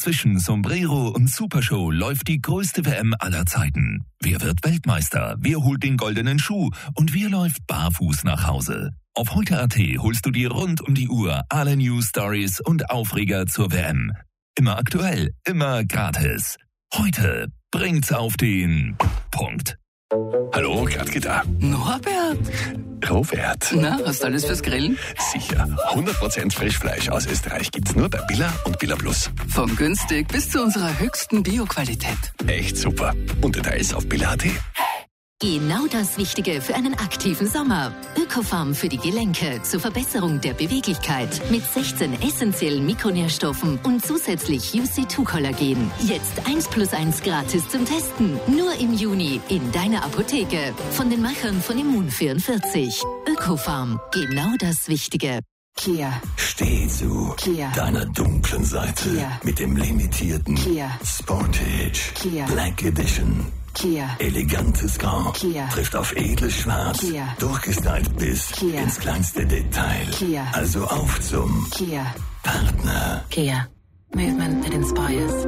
Zwischen Sombrero und Supershow läuft die größte WM aller Zeiten. Wer wird Weltmeister? Wer holt den goldenen Schuh? Und wer läuft barfuß nach Hause? Auf heute.at holst du dir rund um die Uhr alle News, Stories und Aufreger zur WM. Immer aktuell, immer gratis. Heute bringt's auf den Punkt. Hallo, Gradke da. Norbert? Robert. Na, hast du alles fürs Grillen? Sicher. 100% Frischfleisch aus Österreich gibt's nur bei Billa und Billa Plus. Von günstig bis zu unserer höchsten Bio-Qualität. Echt super. Und Details auf Billa.at. Genau das Richtige für einen aktiven Sommer. Ökofarm für die Gelenke zur Verbesserung der Beweglichkeit mit 16 essentiellen Mikronährstoffen und zusätzlich UC2-Kollagen. Jetzt 1+1 gratis zum Testen. Nur im Juni in deiner Apotheke. Von den Machern von Immun44. Ökofarm. Genau das Wichtige. Kia. Steh zu Kia. deiner dunklen Seite Kia. mit dem limitierten Kia. Sportage Kia. Black Edition. Kia. Elegantes Grau Kia. trifft auf edles Schwarz, Kia. durchgestylt bis Kia. ins kleinste Detail. Kia. Also auf zum Kia. Partner. Kia. Movement that inspires.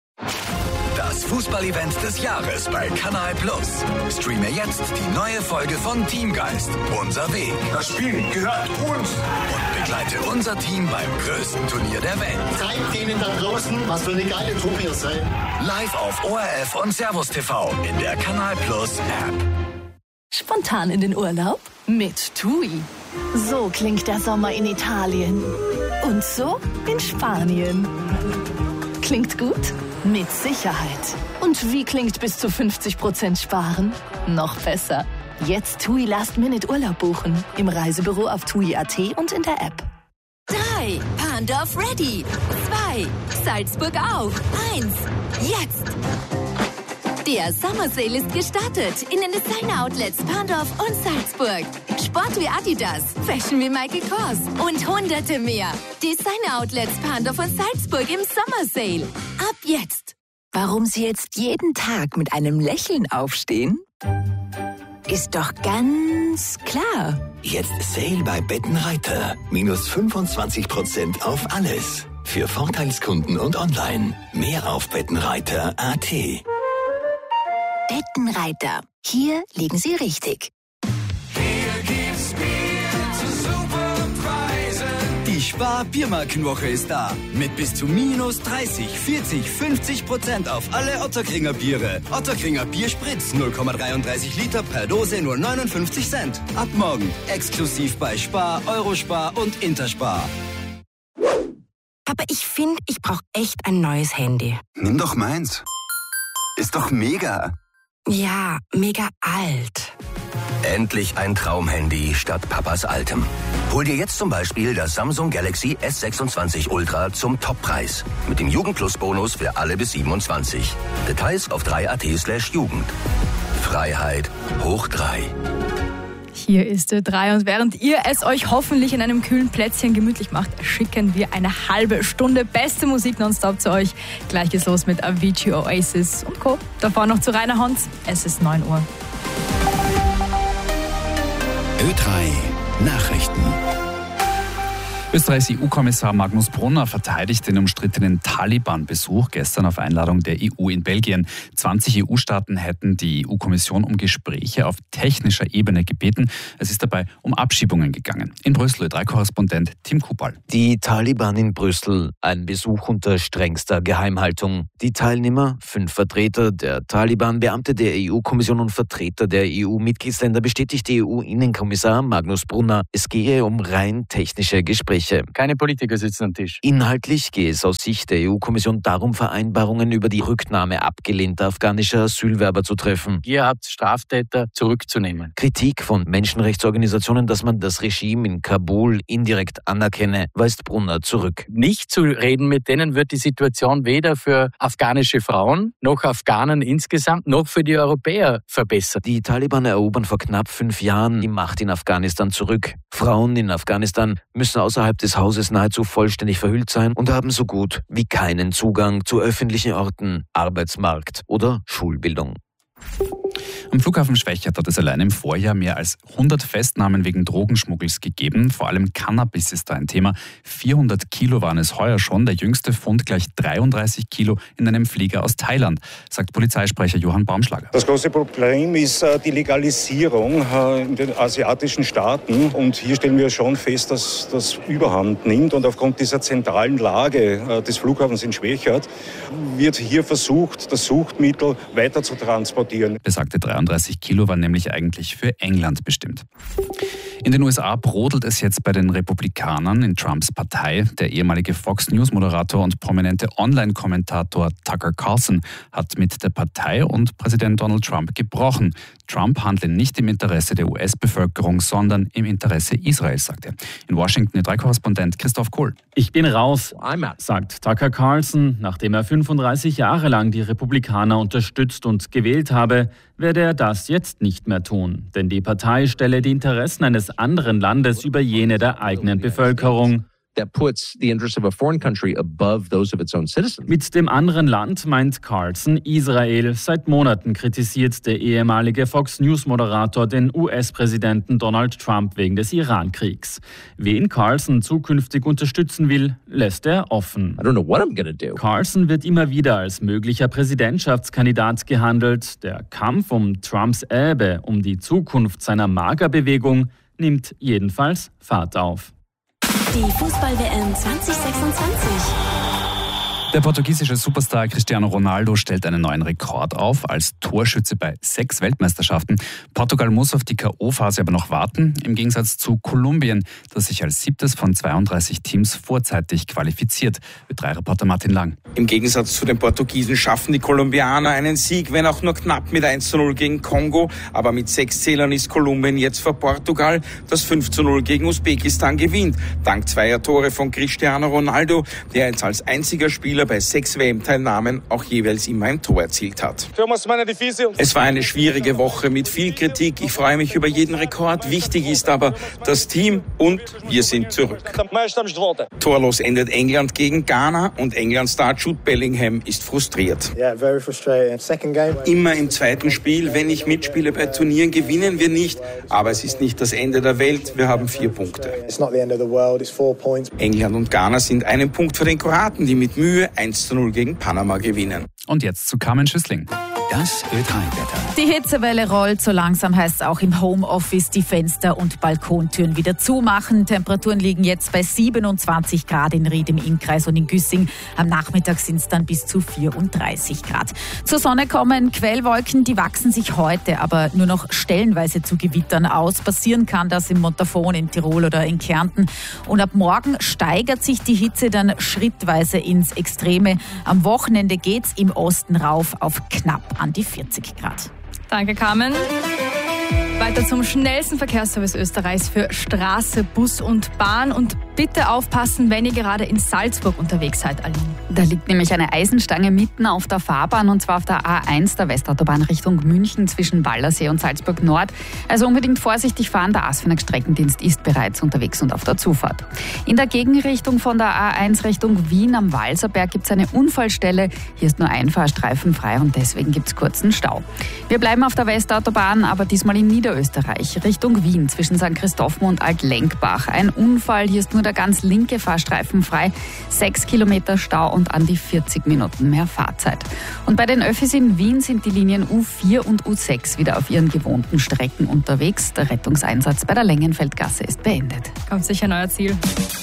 Das Fußballevent des Jahres bei Kanal Plus. Streame jetzt die neue Folge von Teamgeist. Unser Weg. Das Spiel gehört uns. Und begleite unser Team beim größten Turnier der Welt. Zeigt denen da draußen, was für eine geile Truppe ihr seid. Live auf ORF und Servus TV in der Kanal Plus App. Spontan in den Urlaub mit TUI. So klingt der Sommer in Italien. Und so in Spanien. Klingt gut? Mit Sicherheit. Und wie klingt bis zu 50% sparen? Noch besser. Jetzt TUI Last-Minute-Urlaub buchen. Im Reisebüro auf TUI.at und in der App. 3. Pandorf ready. 2. Salzburg auch. 1. Jetzt. Der Summer Sale ist gestartet in den Designer-Outlets Pandorf und Salzburg. Sport wie Adidas, Fashion wie Michael Kors und hunderte mehr. Designer-Outlets Pandorf und Salzburg im Summer Sale. Ab jetzt. Warum Sie jetzt jeden Tag mit einem Lächeln aufstehen? Ist doch ganz klar. Jetzt Sale bei Bettenreiter. Minus 25% auf alles. Für Vorteilskunden und online. Mehr auf Bettenreiter.at. Bettenreiter. Hier liegen Sie richtig. Die Spar-Biermarkenwoche ist da. Mit bis zu minus 30, 40, 50% auf alle Ottakringer Biere. Ottakringer Bierspritz 0,33 Liter per Dose nur 59 Cent. Ab morgen exklusiv bei Spar, Eurospar und Interspar. Aber ich finde, ich brauche echt ein neues Handy. Nimm doch meins. Ist doch mega. Ja, mega alt. Endlich ein Traumhandy statt Papas altem. Hol dir jetzt zum Beispiel das Samsung Galaxy S26 Ultra zum Toppreis. Mit dem Jugend-Plus-Bonus für alle bis 27. Details auf 3.at/Jugend. Freiheit hoch 3. Hier ist 3 und während ihr es euch hoffentlich in einem kühlen Plätzchen gemütlich macht, schicken wir eine halbe Stunde beste Musik nonstop zu euch. Gleich geht's los mit Avicii, Oasis und Co. Davor noch zu Rainer Honz. Es ist 9 Uhr. Ö3 Nachrichten. Österreichs EU-Kommissar Magnus Brunner verteidigt den umstrittenen Taliban-Besuch gestern auf Einladung der EU in Belgien. 20 EU-Staaten hätten die EU-Kommission um Gespräche auf technischer Ebene gebeten. Es ist dabei um Abschiebungen gegangen. In Brüssel Ö3-Korrespondent Tim Kubal. Die Taliban in Brüssel, ein Besuch unter strengster Geheimhaltung. Die Teilnehmer, 5 Vertreter der Taliban, Beamte der EU-Kommission und Vertreter der EU-Mitgliedsländer, bestätigte EU-Innenkommissar Magnus Brunner, es gehe um rein technische Gespräche. Keine Politiker sitzen am Tisch. Inhaltlich gehe es aus Sicht der EU-Kommission darum, Vereinbarungen über die Rücknahme abgelehnter afghanischer Asylwerber zu treffen. Ihr habt Straftäter zurückzunehmen. Kritik von Menschenrechtsorganisationen, dass man das Regime in Kabul indirekt anerkenne, weist Brunner zurück. Nicht zu reden mit denen wird die Situation weder für afghanische Frauen, noch Afghanen insgesamt, noch für die Europäer verbessern. Die Taliban erobern vor knapp 5 Jahren die Macht in Afghanistan zurück. Frauen in Afghanistan müssen außerhalb des Hauses nahezu vollständig verhüllt sein und haben so gut wie keinen Zugang zu öffentlichen Orten, Arbeitsmarkt oder Schulbildung. Am Flughafen Schwechat hat es allein im Vorjahr mehr als 100 Festnahmen wegen Drogenschmuggels gegeben. Vor allem Cannabis ist da ein Thema. 400 Kilo waren es heuer schon. Der jüngste Fund gleich 33 Kilo in einem Flieger aus Thailand, sagt Polizeisprecher Johann Baumschlager. Das große Problem ist die Legalisierung in den asiatischen Staaten. Und hier stellen wir schon fest, dass das Überhand nimmt. Und aufgrund dieser zentralen Lage des Flughafens in Schwechat wird hier versucht, das Suchtmittel weiter zu transportieren. Besagte 33 Kilo waren nämlich eigentlich für England bestimmt. In den USA brodelt es jetzt bei den Republikanern in Trumps Partei. Der ehemalige Fox-News-Moderator und prominente Online-Kommentator Tucker Carlson hat mit der Partei und Präsident Donald Trump gebrochen. Trump handle nicht im Interesse der US-Bevölkerung, sondern im Interesse Israels, sagt er. In Washington E3-Korrespondent Christoph Kohl. Ich bin raus, sagt Tucker Carlson. Nachdem er 35 Jahre lang die Republikaner unterstützt und gewählt habe, werde er das jetzt nicht mehr tun. Denn die Partei stelle die Interessen eines anderen Landes über jene der eigenen Bevölkerung. Mit dem anderen Land meint Carlson Israel. Seit Monaten kritisiert der ehemalige Fox-News-Moderator den US-Präsidenten Donald Trump wegen des Iran-Kriegs. Wen Carlson zukünftig unterstützen will, lässt er offen. Carlson wird immer wieder als möglicher Präsidentschaftskandidat gehandelt. Der Kampf um Trumps Erbe, um die Zukunft seiner MAGA-Bewegung, nimmt jedenfalls Fahrt auf. Die Fußball-WM 2026. Der portugiesische Superstar Cristiano Ronaldo stellt einen neuen Rekord auf als Torschütze bei 6 Weltmeisterschaften. Portugal muss auf die K.O.-Phase aber noch warten, im Gegensatz zu Kolumbien, das sich als 7. von 32 Teams vorzeitig qualifiziert. Ö3-Reporter Martin Lang. Im Gegensatz zu den Portugiesen schaffen die Kolumbianer einen Sieg, wenn auch nur knapp mit 1:0 gegen Kongo. Aber mit 6 Zählern ist Kolumbien jetzt vor Portugal, das 5:0 gegen Usbekistan gewinnt. Dank 2 Tore von Cristiano Ronaldo, der jetzt als einziger Spieler bei 6 WM-Teilnahmen auch jeweils immer ein Tor erzielt hat. Es war eine schwierige Woche mit viel Kritik. Ich freue mich über jeden Rekord. Wichtig ist aber das Team und wir sind zurück. Torlos endet England gegen Ghana und England-Star Jude Bellingham ist frustriert. Immer im zweiten Spiel, wenn ich mitspiele bei Turnieren, gewinnen wir nicht. Aber es ist nicht das Ende der Welt. Wir haben 4 Punkte. England und Ghana sind einen Punkt vor den Kroaten, die mit Mühe 1:0 gegen Panama gewinnen. Und jetzt zu Carmen Schüssling. Das Ö3-Wetter. Die Hitzewelle rollt, so langsam heißt es auch im Homeoffice die Fenster- und Balkontüren wieder zumachen. Temperaturen liegen jetzt bei 27 Grad in Ried im Innkreis und in Güssing. Am Nachmittag sind es dann bis zu 34 Grad. Zur Sonne kommen Quellwolken, die wachsen sich heute aber nur noch stellenweise zu Gewittern aus. Passieren kann das im Montafon, in Tirol oder in Kärnten. Und ab morgen steigert sich die Hitze dann schrittweise ins Extreme. Am Wochenende geht's im Osten rauf auf knapp an die 40 Grad. Danke, Carmen. Weiter zum schnellsten Verkehrsservice Österreichs für Straße, Bus und Bahn. Und bitte aufpassen, wenn ihr gerade in Salzburg unterwegs seid, Aline. Da liegt nämlich eine Eisenstange mitten auf der Fahrbahn, und zwar auf der A1 der Westautobahn Richtung München zwischen Wallersee und Salzburg Nord. Also unbedingt vorsichtig fahren, der ASFINAG Streckendienst ist bereits unterwegs und auf der Zufahrt. In der Gegenrichtung von der A1 Richtung Wien am Walserberg gibt es eine Unfallstelle. Hier ist nur ein Fahrstreifen frei und deswegen gibt es kurzen Stau. Wir bleiben auf der Westautobahn, aber diesmal in Niederösterreich Richtung Wien zwischen St. Christophen und Altlenkbach. Ein Unfall, hier ist nur der ganz linke Fahrstreifen frei. 6 Kilometer Stau und an die 40 Minuten mehr Fahrzeit. Und bei den Öffis in Wien sind die Linien U4 und U6 wieder auf ihren gewohnten Strecken unterwegs. Der Rettungseinsatz bei der Längenfeldgasse ist beendet. Kommt sicher ein neuer Ziel.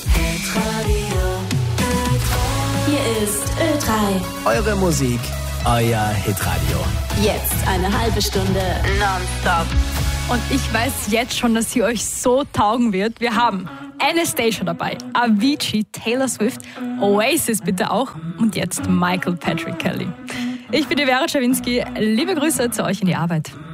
Hier ist Ö3. Eure Musik, euer Hitradio. Jetzt eine halbe Stunde nonstop. Und ich weiß jetzt schon, dass sie euch so taugen wird. Wir haben Anastacia dabei, Avicii, Taylor Swift, Oasis bitte auch und jetzt Michael Patrick Kelly. Ich bin die Vera Czawinski. Liebe Grüße zu euch in die Arbeit.